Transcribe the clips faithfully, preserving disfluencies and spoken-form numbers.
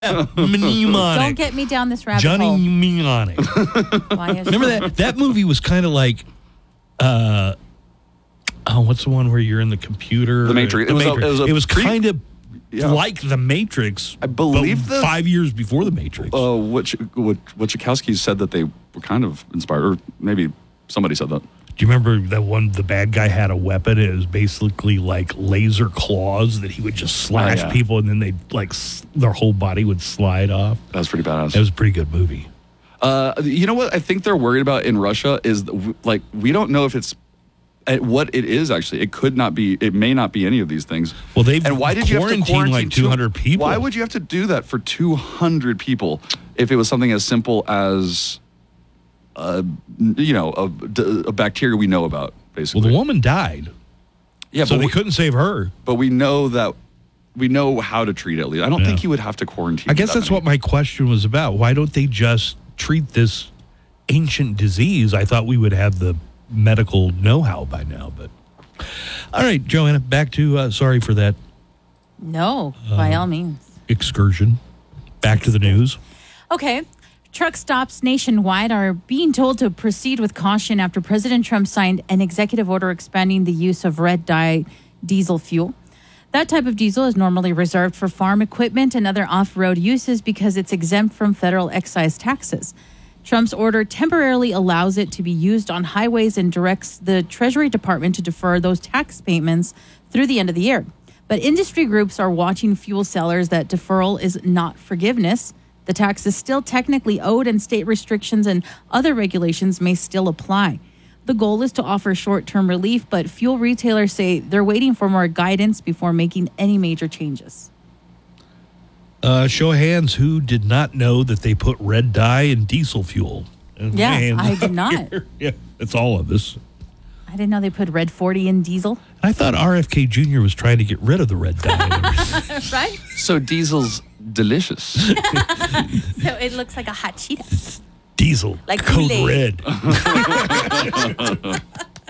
Mnemonic. Don't get me down this rabbit Johnny hole. Mnemonic. Remember that? That movie was kind of like, uh, oh, what's the one where you're in the computer? The Matrix. The It was a- Matrix. it was a it was pre- kind of Yeah. like The Matrix. I believe but the- five years before The Matrix. Uh, Wach- Wach- Wachowski said that they were kind of inspired, or maybe somebody said that. Do you remember that one? The bad guy had a weapon. It was basically like laser claws that he would just slash Oh, yeah. people, and then they like s- their whole body would slide off. That was pretty badass. That was a pretty good movie. Uh, you know what I think they're worried about in Russia is that w- like we don't know if it's uh, what it is actually. It could not be. It may not be any of these things. Well, they've and why did you have to quarantined quarantine like two hundred people. Why would you have to do that for two hundred people if it was something as simple as, uh, you know, a, a bacteria we know about, basically? Well, the woman died. Yeah, so but they we, couldn't save her. But we know that we know how to treat it. At least I don't Yeah. think you would have to quarantine. I guess that that's many. what my question was about. Why don't they just treat this ancient disease? I thought we would have the medical know-how by now. But all right, Joanna, back to uh, sorry for that No, by all means. excursion. Back to the news. Okay. Truck stops nationwide are being told to proceed with caution after President Trump signed an executive order expanding the use of red dye diesel fuel. That type of diesel is normally reserved for farm equipment and other off-road uses because it's exempt from federal excise taxes. Trump's order temporarily allows it to be used on highways and directs the Treasury Department to defer those tax payments through the end of the year. But industry groups are watching fuel sellers that deferral is not forgiveness. The tax is still technically owed, and state restrictions and other regulations may still apply. The goal is to offer short-term relief, but fuel retailers say they're waiting for more guidance before making any major changes. Uh, show of hands who did not know that they put red dye in diesel fuel. And Yeah, hands I did not. here. Yeah, it's all of us. I didn't know they put red forty in diesel. I thought R F K Junior was trying to get rid of the red dye. Right? So diesel's delicious. So it looks like a hot Cheeto. Diesel, Like code Kool-Aid. red.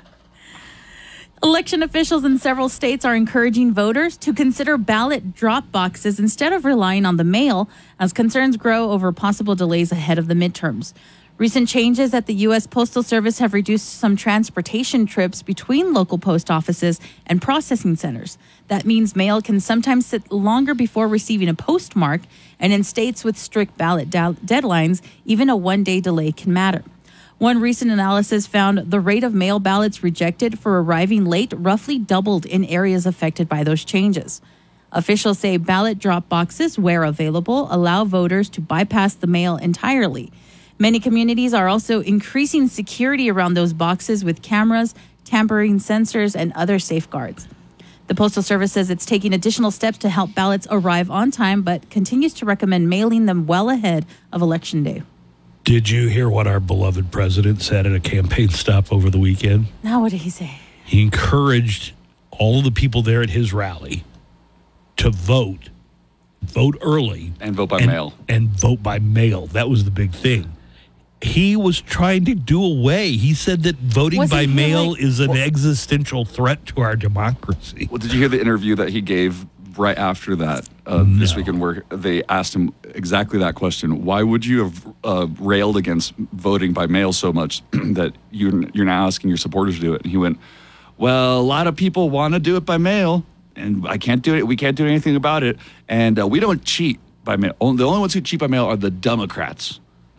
Election officials in several states are encouraging voters to consider ballot drop boxes instead of relying on the mail as concerns grow over possible delays ahead of the midterms. Recent changes at the U S Postal Service have reduced some transportation trips between local post offices and processing centers. That means mail can sometimes sit longer before receiving a postmark, and in states with strict ballot da- deadlines, even a one-day delay can matter. One recent analysis found the rate of mail ballots rejected for arriving late roughly doubled in areas affected by those changes. Officials say ballot drop boxes, where available, allow voters to bypass the mail entirely. Many communities are also increasing security around those boxes with cameras, tampering sensors, and other safeguards. The Postal Service says it's taking additional steps to help ballots arrive on time, but continues to recommend mailing them well ahead of Election Day. Did you hear what our beloved president said at a campaign stop over the weekend? Now, what did he say? He encouraged all of the people there at his rally to vote, vote early. And vote by and, mail. And vote by mail. That was the big thing. He was trying to do away. He said that voting Wasn't by he mail like- is an existential threat to our democracy. Well, did you hear the interview that he gave right after that uh, No. this weekend, where they asked him exactly that question? Why would you have uh, railed against voting by mail so much that you're, you're now asking your supporters to do it? And he went, well, a lot of people want to do it by mail, and I can't do it. We can't do anything about it. And uh, we don't cheat by mail. Only- The only ones who cheat by mail are the Democrats.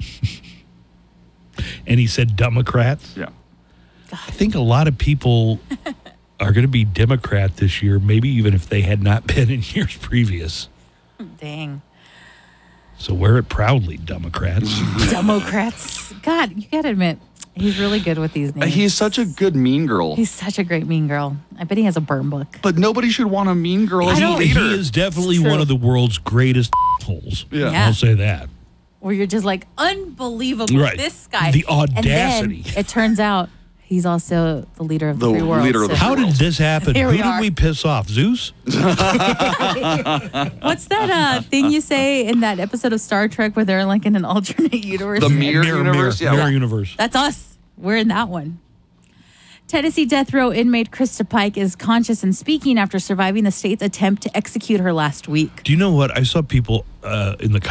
And he said Democrats. Yeah. I think a lot of people are going to be Democrat this year, maybe even if they had not been in years previous. Dang. So wear it proudly, Democrats. Democrats. God, you got to admit, he's really good with these Uh, names. He's such a good mean girl. He's such a great mean girl. I bet he has a burn book. But nobody should want a mean girl as I a don't- He leader. is definitely It's true. one of the world's greatest holes. Yeah. Yeah. I'll say that. Where you're just like, unbelievable, Right. this guy. The And audacity. then it turns out he's also the leader of the, The free world. leader of the so- How did this happen? Here Who we did are. we piss off? Zeus? What's that uh, thing you say in that episode of Star Trek where they're like in an alternate universe? The mirror, universe? Mirror, Yeah. mirror universe. That's us. We're in that one. Tennessee death row inmate Krista Pike is conscious and speaking after surviving the state's attempt to execute her last week. Do you know what? I saw people uh, in the